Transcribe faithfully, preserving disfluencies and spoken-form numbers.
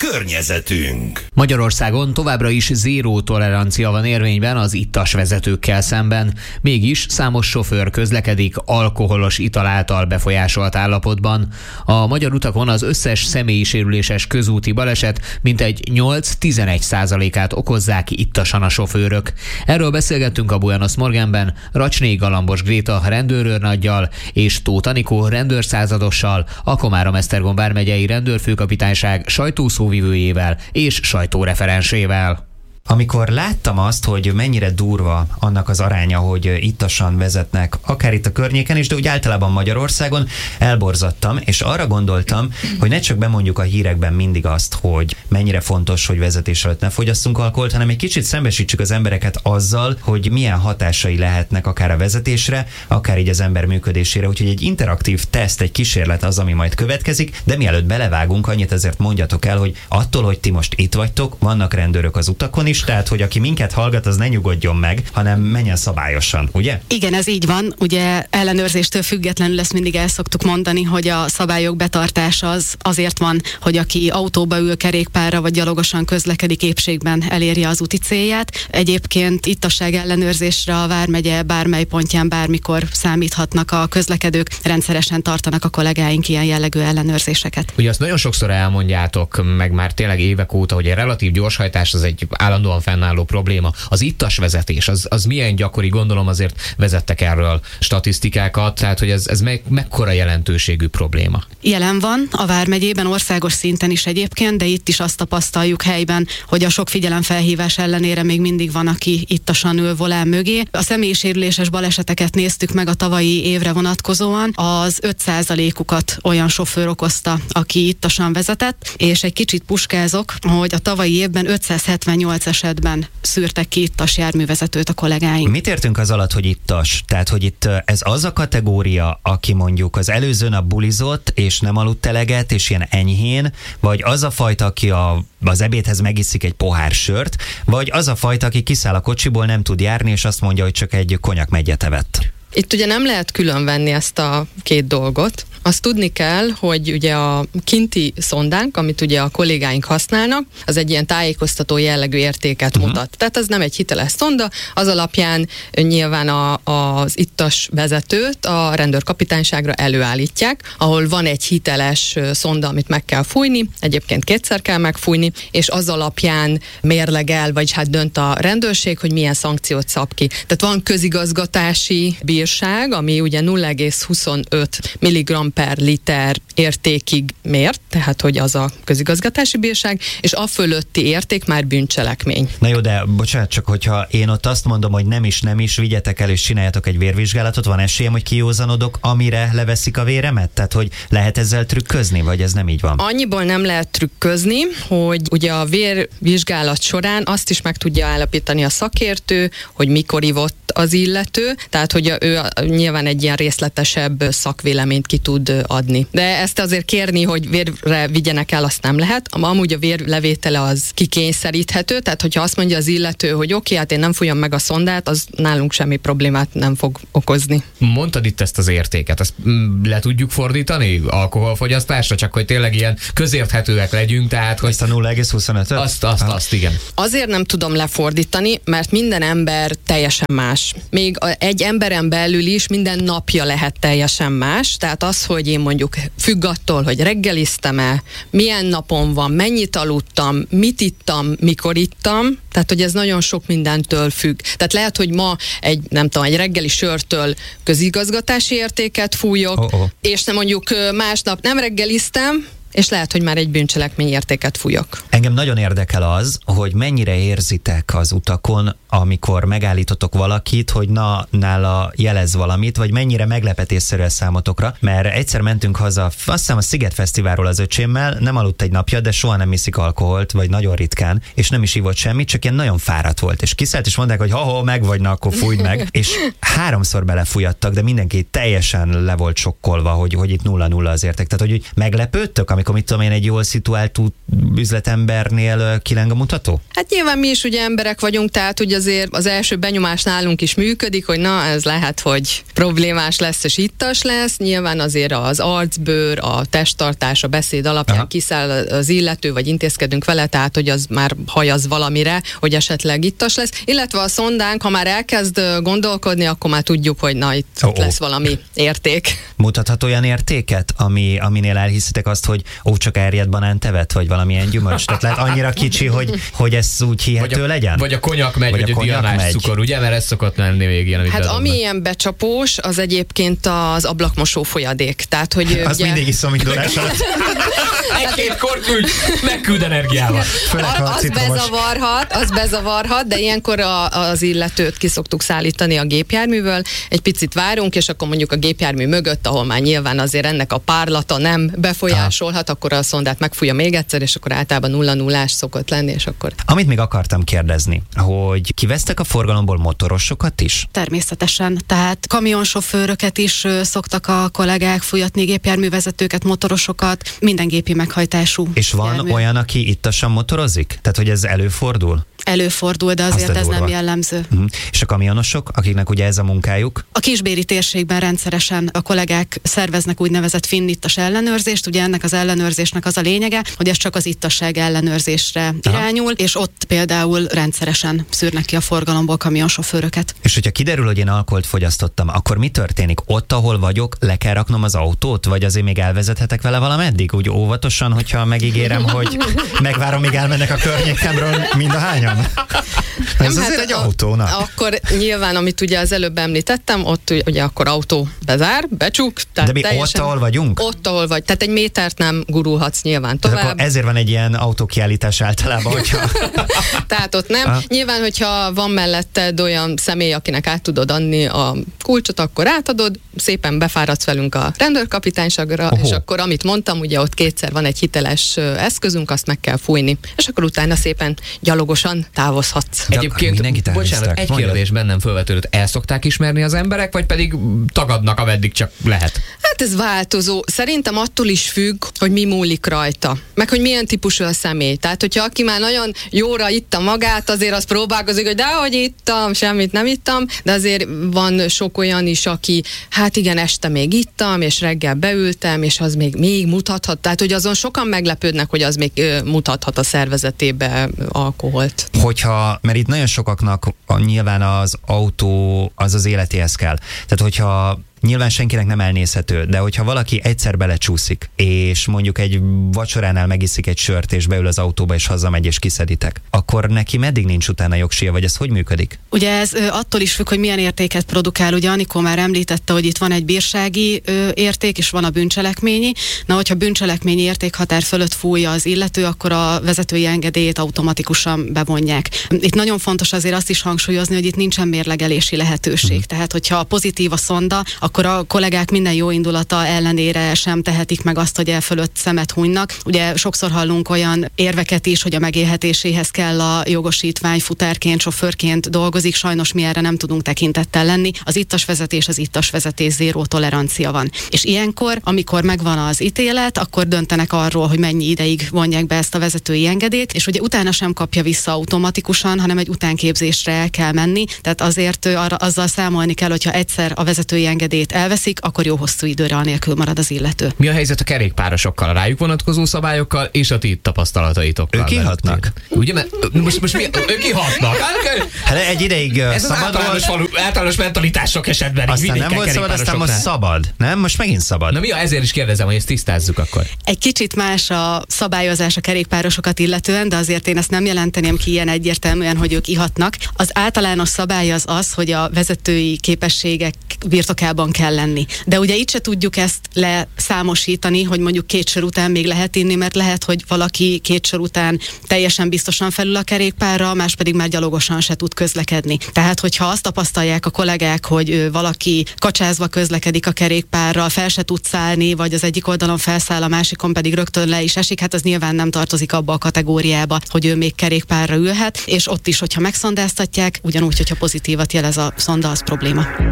környezetünk. Magyarországon továbbra is zéró tolerancia van érvényben az ittas vezetőkkel szemben, mégis számos sofőr közlekedik alkoholos ital által befolyásolt állapotban. A magyar utakon az összes személyisérüléses közúti baleset mintegy nyolc-tizenegy százalékát okozzák ittasan a sofőrök. Erről beszélgettünk a Buenos Morgenben Racsné Galambos Gréta rendőrőrnaggyal és Tóth Anikó rendőrszázadossal, a Komárom-Esztergom vármegyei rendőrfőkapitányság sajtószóvivőjével és sajtóreferensével. Amikor láttam azt, hogy mennyire durva annak az aránya, hogy ittasan vezetnek, akár itt a környéken is, de úgy általában Magyarországon, elborzadtam, és arra gondoltam, hogy ne csak bemondjuk a hírekben mindig azt, hogy mennyire fontos, hogy vezetés előtt ne fogyasszunk alkoholt, hanem egy kicsit szembesítsük az embereket azzal, hogy milyen hatásai lehetnek akár a vezetésre, akár így az ember működésére. Úgyhogy egy interaktív teszt, egy kísérlet az, ami majd következik, de mielőtt belevágunk, annyit ezért mondjatok el, hogy attól, hogy ti most itt vagytok, vannak rendőrök az utakon is, tehát, hogy aki minket hallgat, az ne nyugodjon meg, hanem menjen szabályosan, ugye? Igen, ez így van. Ugye ellenőrzéstől függetlenül ezt mindig el szoktuk mondani, hogy a szabályok betartása az azért van, hogy aki autóba ül, kerékpárra vagy gyalogosan közlekedik, épségben elérje az úti célját. Egyébként ittasság ellenőrzésre a vármegye bármely pontján bármikor számíthatnak a közlekedők, rendszeresen tartanak a kollégáink ilyen jellegű ellenőrzéseket. Ugye azt nagyon sokszor elmondjátok, meg már tényleg évek óta, hogy a relatív gyorshajtás az egy állandóan fennálló probléma. Az ittas vezetés, az, az milyen gyakori, gondolom azért vezettek erről statisztikákat, tehát hogy ez, ez me, mekkora jelentőségű probléma? Jelen van a vármegyében, országos szinten is egyébként, de itt is azt tapasztaljuk helyben, hogy a sok figyelemfelhívás ellenére még mindig van, aki ittasan ül volán mögé. A személyisérüléses baleseteket néztük meg a tavalyi évre vonatkozóan, az öt százalékukat olyan sofőr okozta, aki ittasan vezetett, és egy kicsit puskázok, hogy a tavalyi évben ötszázhetvennyolc esetben szűrtek ki ittas járművezetőt a kollégáink. Mit értünk az alatt, hogy ittas? Tehát, hogy itt ez az a kategória, aki mondjuk az előző nap bulizott, és nem aludt eleget, és ilyen enyhén, vagy az a fajta, aki a, az ebédhez megiszik egy pohár sört, vagy az a fajta, aki kiszáll a kocsiból, nem tud járni, és azt mondja, hogy csak egy konyak megyet evett? Itt ugye nem lehet különvenni ezt a két dolgot. Azt tudni kell, hogy ugye a kinti szondánk, amit ugye a kollégáink használnak, az egy ilyen tájékoztató jellegű értéket uh-huh. mutat. Tehát ez nem egy hiteles szonda, az alapján nyilván a, az ittas vezetőt a rendőrkapitányságra előállítják, ahol van egy hiteles szonda, amit meg kell fújni, egyébként kétszer kell megfújni, és az alapján mérlegel, vagy hát dönt a rendőrség, hogy milyen szankciót szab ki. Tehát van közigazgatási bírság, ami ugye nulla egész huszonöt milligramm per liter értékig mért, tehát hogy az a közigazgatási bírság, és a fölötti érték már bűncselekmény. Na jó, de bocsánat, csak hogyha én ott azt mondom, hogy nem is, nem is, vigyetek el és csináljatok egy vérvizsgálatot, van esélyem, hogy kijózanodok, amire leveszik a véremet? Tehát, hogy lehet ezzel trükközni, vagy ez nem így van? Annyiból nem lehet trükközni, hogy ugye a vérvizsgálat során azt is meg tudja állapítani a szakértő, hogy mikor ivott az illető, tehát hogy ő nyilván egy ilyen részletesebb szakvéleményt ki tud adni. De ezt azért kérni, hogy vérre vigyenek el, azt nem lehet. Amúgy a vérlevétele az kikényszeríthető, tehát hogyha azt mondja az illető, hogy oké, okay, hát én nem fújom meg a szondát, az nálunk semmi problémát nem fog okozni. Mondtad itt ezt az értéket, ezt le tudjuk fordítani alkoholfogyasztásra, csak hogy tényleg ilyen közérthetőek legyünk, tehát hogy... Ezt a nulla egész huszonötöt? Azt, azt, ah. azt, igen. Azért nem tudom lefordítani, mert minden ember teljesen más. Még egy emberen belül is minden napja lehet teljesen más, tehát az, hogy én mondjuk függ attól, hogy reggeliztem-e, milyen napon van, mennyit aludtam, mit ittam, mikor ittam, tehát hogy ez nagyon sok mindentől függ. Tehát lehet, hogy ma egy, nem tudom, egy reggeli sörtől közigazgatási értéket fújok, oh, oh. és nem mondjuk másnap nem reggeliztem, és lehet, hogy már egy bűncselekmény értéket fújok. Engem nagyon érdekel az, hogy mennyire érzitek az utakon, amikor megállítotok valakit, hogy na, nála jelez valamit, vagy mennyire meglepetésszerű ez számotokra, mert egyszer mentünk haza, azt hiszem a Sziget Fesztiválról az öcsémmel, nem aludt egy napja, de soha nem iszik alkoholt, vagy nagyon ritkán, és nem is ivott semmit, csak ilyen nagyon fáradt volt, és kiszállt, és mondták, hogy ha-ha, meg vagy, na, akkor fújd meg, és háromszor belefújattak, de mindenki teljesen le volt sokkolva, hogy, hogy itt nulla nulla az érték. Tehát, hogy meglepődtök, amikor mit tudom én, egy jól szituált üzletembernél kileng a mutató? Hát nyilván mi is ugye emberek vagyunk, tehát ugye azért az első benyomás nálunk is működik, hogy na, ez lehet, hogy problémás lesz és ittas lesz. Nyilván azért az arcbőr, a testtartás, a beszéd alapján Aha. kiszáll az illető, vagy intézkedünk vele, tehát hogy az már hajaz valamire, hogy esetleg ittas lesz. Illetve a szondánk, ha már elkezd gondolkodni, akkor már tudjuk, hogy na, itt oh, lesz valami érték. Mutathat olyan értéket, ami, aminél elhiszitek azt, hogy ó, csak erjedt banán tevet, vagy valamilyen gyümölcs. Tehát lehet annyira kicsi, hogy, hogy ez úgy hihető vagy a, legyen? Vagy a konyak megy, vagy, vagy a, a diamás cukor, ugye? Mert ez szokott lenni még ilyen, amit Hát bedobnak. ami ilyen becsapós, az egyébként az ablakmosó folyadék. Tehát, hogy azt ugye... mindig iszom indulás alatt. Egy-két korküld, megküld energiával. Az bezavarhat, az bezavarhat, de ilyenkor a, az illetőt ki szoktuk szállítani a gépjárművel, egy picit várunk, és akkor mondjuk a gépjármű mögött, ahol már nyilván azért ennek a párlata nem befolyásolhat, akkor a szondát megfújja még egyszer, és akkor általában nulla nullás szokott lenni, és akkor... Amit még akartam kérdezni, hogy kivesztek a forgalomból motorosokat is? Természetesen, tehát kamionsofőröket is ö, szoktak a kollégák fújatni, gépjárművezetőket, motorosokat, minden gépi meghajtású És van jármű. olyan, aki ittasan motorozik? Tehát, hogy ez előfordul? Előfordul, de azért ez nem jellemző. Uh-huh. És a kamionosok, akiknek ugye ez a munkájuk? A kisbéri térségben rendszeresen a kollégák szerveznek úgynevezett finnittas ellenőrzést, ugye ennek az ellenőrzésnek az a lényege, hogy ez csak az ittasság ellenőrzésre Aha. irányul, és ott például rendszeresen szűrnek ki a forgalomból kamionsofőröket. És hogyha kiderül, hogy én alkoholt fogyasztottam, akkor mi történik? Ott, ahol vagyok, le kell raknom az autót, vagy azért még elvezethetek vele valameddig? Úgy óvatosan, hogyha megígérem, hogy megvárom, míg elmennek a környékemről mind a hányan? Ez Nem, azért hát egy a, autónak. Akkor nyilván, amit ugye az előbb említettem, ott ugye akkor autó bezár, becsuk. De mi ott, ahol vagyunk? Ott, ahol vagy. Tehát egy métert nem gurulhatsz nyilván tovább. Akkor ezért van egy ilyen autókiállítás általában, hogyha... Tehát ott nem. Ah. Nyilván, hogyha van melletted olyan személy, akinek át tudod adni a kulcsot, akkor átadod, szépen befáradsz velünk a rendőrkapitányságra, Oho. és akkor, amit mondtam, ugye ott kétszer van egy hiteles eszközünk, azt meg kell fújni. És akkor utána szépen gyalogosan távozhatsz. Egyébként, bocsánat, egy kérdés bennem felvetődött. El szokták ismerni az emberek, vagy pedig tagadnak, ameddig csak lehet? Hát ez változó. Szerintem attól is függ, hogy mi múlik rajta. Meg hogy milyen típusú a személy. Tehát, hogyha aki már nagyon jóra itta magát, azért azt próbálkozik, hogy dehogy ittam, semmit nem ittam, de azért van sok olyan is, aki hát igen, este még ittam, és reggel beültem, és az még, még mutathat. Tehát, hogy azon sokan meglepődnek, hogy az még ö, mutathat a szervezetébe alkoholt. Hogyha, mert itt nagyon sokaknak a, nyilván az autó az az életéhez kell. Tehát, hogyha nyilván senkinek nem elnézhető, de hogyha valaki egyszer belecsúszik, és mondjuk egy vacsoránál megiszik egy sört, és beül az autóba, és hazamegy, és kiszeditek, akkor neki meddig nincs utána jogsia, vagy ez hogy működik? Ugye ez ö, attól is függ, hogy milyen értéket produkál. Ugye Anikó már említette, hogy itt van egy bírsági ö, érték, és van a bűncselekményi. Na, hogyha bűncselekményi értékhatár fölött fújja az illető, akkor a vezetői engedélyt automatikusan bevonják. Itt nagyon fontos azért azt is hangsúlyozni, hogy itt nincsen mérlegelési lehetőség. Hmm. Tehát, hogyha pozitív a szonda, akkor a kollégák minden jó indulata ellenére sem tehetik meg azt, hogy el fölött szemet hunynak. Ugye sokszor hallunk olyan érveket is, hogy a megélhetéséhez kell a jogosítvány, futárként, sofőrként dolgozik, sajnos mi erre nem tudunk tekintettel lenni. Az ittas vezetés, az ittas vezetés zéró tolerancia van. És ilyenkor, amikor megvan az ítélet, akkor döntenek arról, hogy mennyi ideig vonják be ezt a vezetői engedélyt, és ugye utána sem kapja vissza automatikusan, hanem egy utánképzésre el kell menni. Tehát azért arra, azzal számolni kell, hogyha egyszer a vezetői engedélyt elveszik, akkor jó hosszú időre anélkül marad az illető. Mi a helyzet a kerékpárosokkal, a rájuk vonatkozó szabályokkal és a ti tapasztalataitokkal? Ők kihatnak. Ugye, mert most, most mi, ők kihatnak. Hát egy ideig ez szabad az általános, falu, általános mentalitások esetben. Aztán nem volt szabad, aztán most szabad. Nem? Most megint szabad. Na mi, ezért is kérdezem, hogy ezt tisztázzuk akkor. Egy kicsit más a szabályozás a kerékpárosokat illetően, de azért én ezt nem jelenteném ki ilyen egyértelműen, hogy ők ihatnak. Az általános szabály az az, hogy a vezetői képességek birtokában kell lenni. De ugye itt se tudjuk ezt leszámosítani, hogy mondjuk két sor után még lehet inni, mert lehet, hogy valaki két sor után teljesen biztosan felül a kerékpárra, más pedig már gyalogosan se tud közlekedni. Tehát, hogyha azt tapasztalják a kollégák, hogy valaki kacsázva közlekedik a kerékpárral, fel se tud szállni, vagy az egyik oldalon felszáll, a másikon pedig rögtön le is esik, hát az nyilván nem tartozik abba a kategóriába, hogy ő még kerékpárra ülhet, és ott is, hogyha megszondáztatják, ugyanúgy, hogyha pozitívat jelez a szonda, az probléma.